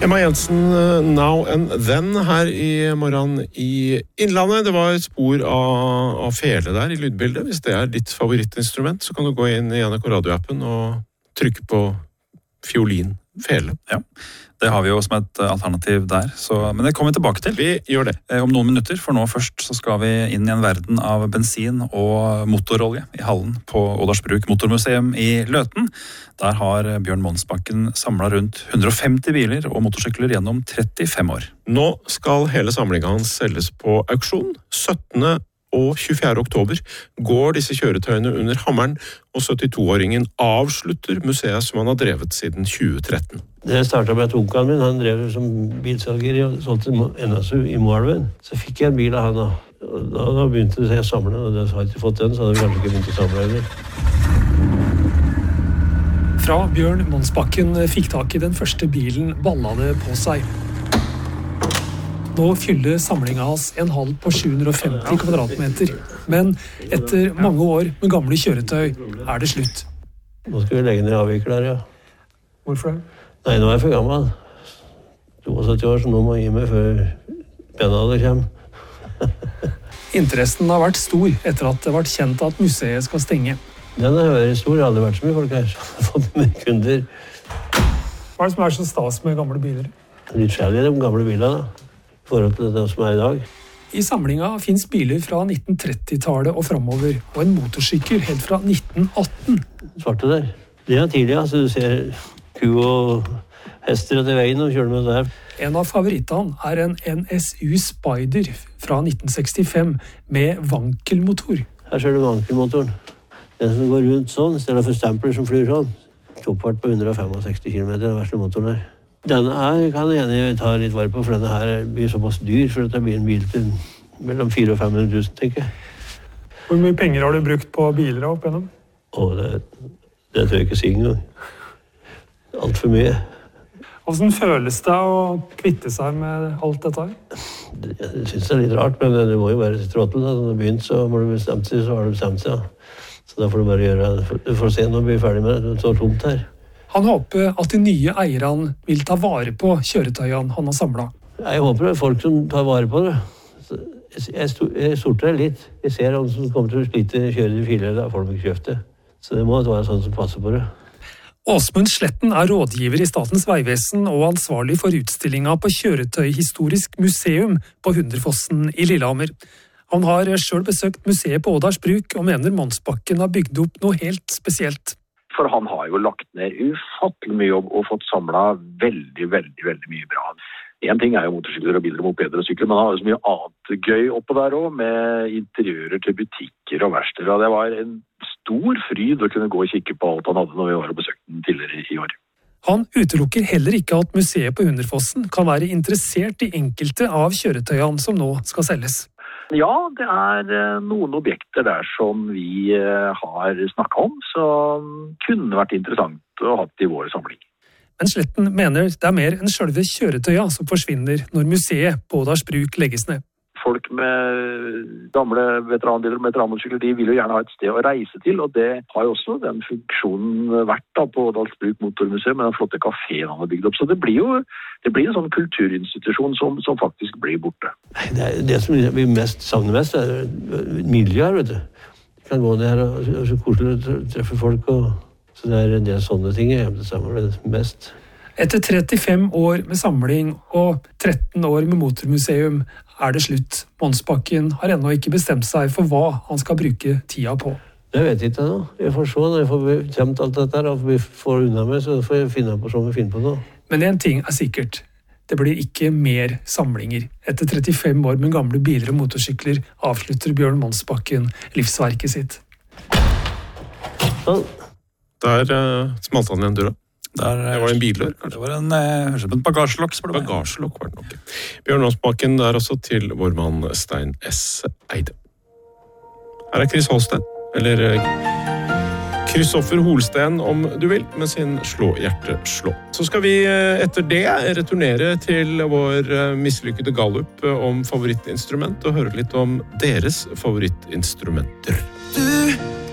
Emma Jensen, Now and Then her i morgen i Innlandet. Det var et spor av fele der i lydbildet. Hvis det er ditt favorittinstrument, så kan du gå inn i NRK Radio-appen og trykke på fiolin, fele. Ja, det har vi jo som et alternativ der, men det kommer vi tilbake til. Vi gjør det. Om noen minutter, for nå først så skal vi inn i en verden av bensin og motorolje i hallen på Ådalsbruk Motormuseum i Løten. Der har Bjørn Monsbakken samlet rundt 150 biler og motorsykler gjennom 35 år. Nå skal hele samlingen hans selges på auksjon. 17. og 24. oktober går disse kjøretøyene under hammeren, og 72-åringen avslutter museet som han har drevet siden 2013. Det startet med at onkelen min, han drev som bilsalger og solgte NSU i Moelven. Så fikk jeg en bil av han, og da begynte jeg å samle, og da har jeg ikke fått den, så hadde vi kanskje ikke begynt å samle heller. Fra Bjørn Monsbakken fikk tak i den første bilen ballade på seg. Nå fyller samlingen hans en hall på 750 kvadratmeter, men etter mange år med gamle kjøretøy er det slutt. Nå skal vi legge ned avvikler, ja. Hvorfor det? Nei, nå er jeg for gammel. 72 år, så nå må jeg gi meg før pennalet kommer. Interessen har vært stor etter at det har vært kjent at museet skal stenge. Den har vært stor, det har aldri vært så mye folk her, så jeg har fått med kunder. Hva er det som er så stas med gamle biler? Litt skjellig de gamle bilene, da. I forhold til det som er i dag. I samlingen finnes biler fra 1930-tallet og fremover, og en motorsykkel helt fra 1918. Svarte der. Det er tidlig, altså. Du ser ku og hester etter veien og kjører med der. En av favorittene er en NSU Spider fra 1965 med vankelmotor. Her ser du vankelmotoren. Den som går rundt sånn, i stedet for stempler som flyr sånn. Toppfart på 165 km, den verste motoren her. Denne her kan jeg gjerne ta litt vare på, for denne her blir såpass dyr, for det blir en bil til mellom 400 og 500 000, tenker jeg. Hvor mye penger har du brukt på biler opp gjennom? Det tror jeg ikke sier engang. Alt for mye. Hvordan føles det å kvitte seg med alt dette her? Jeg synes det er litt rart, men det må jo være trådtel. Da du har begynt, så må du bestemt seg, så har du bestemt seg. Så da får du bare gjøre det. Du får se når du blir ferdig med det. Det står tomt her. Han håper at de nye eierne vil ta vare på kjøretøyene han har samlet. Jeg håper det er folk som tar vare på det. Jeg sorter det litt. Jeg ser om som kommer til å slite kjøre de fire, da får de ikke kjøpt det. Så det må være sånn som passer på det. Åsmund Sletten er rådgiver i Statens vegvesen og ansvarlig for utstillingen på Kjøretøyhistorisk museum på Hunderfossen i Lillehammer. Han har selv besøkt museet på Ådalsbruk og mener Monsbakken har bygd opp noe helt spesielt. For han har jo lagt ned ufattelig mye jobb og fått samlet veldig mye bra. En ting er jo motorsykler og biler og mopeder og sykler, men han har jo så mye annet gøy oppå der også, med interiører til butikker og verksteder. Og det var en stor fryd å kunne gå og kikke på alt han hadde når vi var og besøkte den tidligere i år. Han utelukker heller ikke at museet på Hunderfossen kan være interessert i enkelte av kjøretøyene som nå skal selges. Ja, det er noen objekter der som vi har snakket om, som kunne vært interessant å ha i vår samling. Men Sletten mener det er mer enn selve kjøretøya som forsvinner når museet på Ådalsbruk legges ned. Folk med gamle veteranbiler og veteranmotorsykler, de vil jo gjerne ha et sted å reise til, og det har jo også den funksjonen vært da på Ådalsbruk Motormuseum, med den flotte kaféen han har bygd opp. Så det blir en sånn kulturinstitusjon som faktisk blir borte. Det som vi savner mest er miljø her, vet du. Vi kan gå ned her og så koselig å treffe folk, så det er en del sånne ting jeg savner mest. Etter 35 år med samling og 13 år med motormuseum er det slutt. Monsbakken har ennå ikke bestemt seg for hva han skal bruke tida på. Det vet jeg ikke nå. Jeg får se når jeg får bestemt alt dette her, og vi får unna meg, så får jeg finne på noe. Men en ting er sikkert. Det blir ikke mer samlinger. Etter 35 år med gamle biler og motorsykler avslutter Bjørn Monsbakken livsverket sitt. Sånn. Der smalt han igjen døra. Det var en bildør, kanskje? Det var en bagasjelokk. Bagasjelokk var det nok. Bjørn Monsbakken er også til vår mann Stein S. Eide. Her er Chris Holsten, eller Kristoffer Holsten om du vil, med sin Slå hjerte slå. Så skal vi etter det returnere til vår mislykkede gallup om favorittinstrument og høre litt om deres favorittinstrumenter. Du